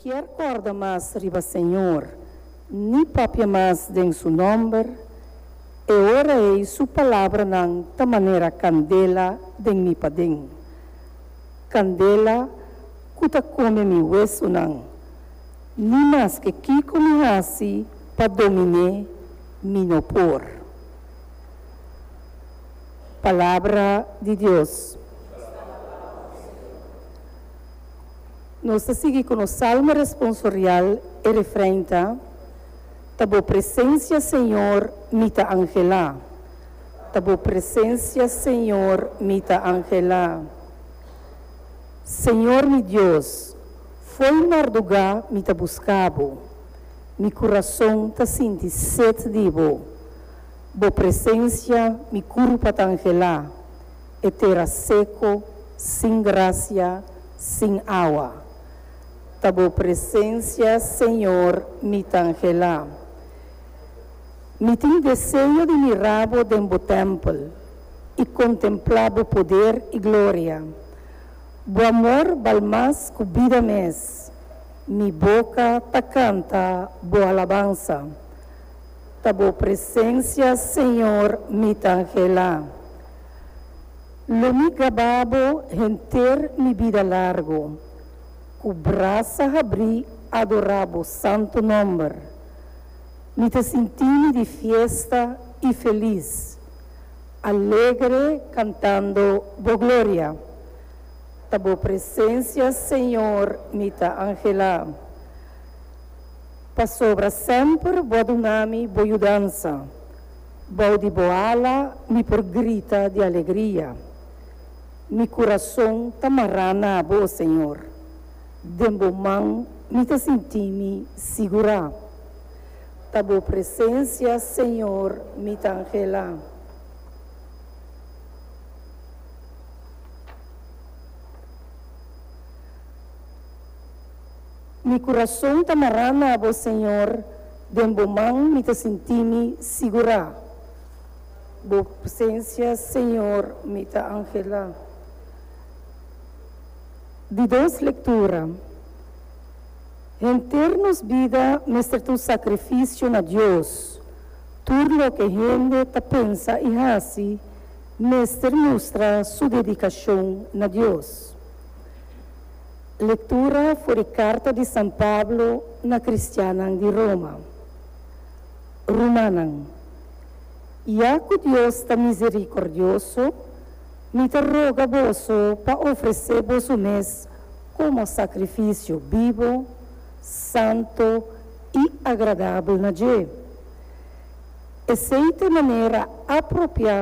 quer corda mais riba Senhor, ni papia mais em seu nome, e ora é sua palavra não da maneira candela de mi padem. Candela, cuta come mi hueso não, ni mais que kiko mi hasi para dominar mi no por. Palavra de Deus. Nós seguimos com o salmo responsorial e refrenta: Tabo presença, Senhor, mita angela. Tabo presença, Senhor, mita angela. Senhor, mi Deus, foi mardugar mita buscabo. Mi coração ta sinti sete dibo. Bo presença, mi curpa ta angela. E terra seco, sem graça, sem água. Tabo presença, Senhor, mita angela. Me tem desejo de mirabo dentro do templo e contemplar o poder e glória. O amor val mais que vida mes. Mi boca ta canta boa alabança. Tabo presença, Senhor, mita angela. Lo mi gababo enter mi vida largo. O braço abri adorabo santo nome. Me te senti de festa e feliz, alegre cantando bo glória. Tabo presença, Senhor, mita angela. Pa sobra sempre bo dunami bo dança, bo de boala mi por grita de alegria. Mi coração tamarana bo Senhor, dembo man mi te senti-me segura. Tabo presença, Senhor, mita angela. Mi coração tamarana abo Senhor, dembo man mi te senti-me segura. Bo presença, Senhor, mita angela. De duas leituras. En ternos vida, nuestro tu sacrificio na Dios, tudo lo que gente ta pensa e hace, nuestra mostra su dedicação na Dios. Leitura foi carta de São Pablo na Cristiana de Roma. Romanan. Ya que Deus está misericordioso, me te roga vosso para oferecer vosso mês como sacrifício vivo, santo e agradável na Deus. Essa é a maneira apropriada